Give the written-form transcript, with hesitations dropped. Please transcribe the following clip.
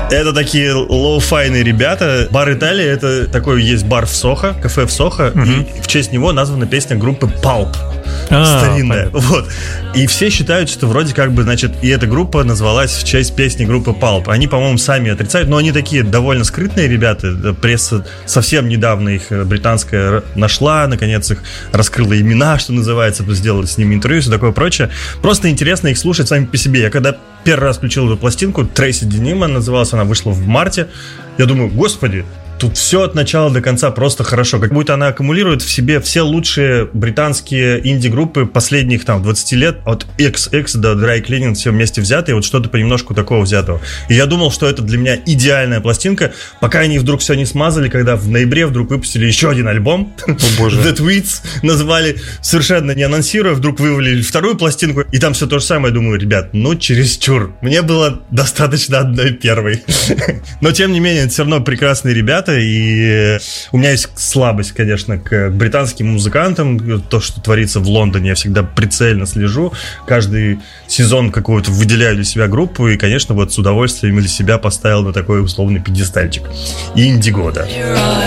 Это такие лоу-файные ребята. Бар Италия — это такой есть бар в Сохо, кафе в Сохо, и в честь него названа песня группы Pulp. Старинная. Вот. И все считают, что вроде как бы, значит, и эта группа назвалась в честь песни группы Pulp. Они, по-моему, сами отрицают, но они такие довольно скрытные ребята. Пресса совсем недавно их британская нашла, наконец их раскрыла имена, что называется, сделали с ними интервью и все такое прочее. Просто интересно их слушать сами по себе. Я когда первый раз включил эту пластинку, Трейси Денима называлась, она вышла в марте, я думаю, господи, тут все от начала до конца просто хорошо. Как будто она аккумулирует в себе все лучшие британские инди-группы последних там 20 лет, от XX до Dry Cleaning, все вместе взятые, вот что-то понемножку такого взятого. И я думал, что это для меня идеальная пластинка, пока они вдруг все не смазали, когда в ноябре вдруг выпустили еще один альбом. The Tweets назвали, совершенно не анонсируя, вдруг вывалили вторую пластинку, и там все то же самое. Я думаю, ребят, ну чересчур. Мне было достаточно одной первой. Но тем не менее, это все равно прекрасные ребята. И у меня есть слабость, конечно, к британским музыкантам. То, что творится в Лондоне, я всегда прицельно слежу. Каждый сезон какую-то выделяю для себя группу. И, конечно, вот с удовольствием для себя поставил на такой условный пьедестальчик. Инди года.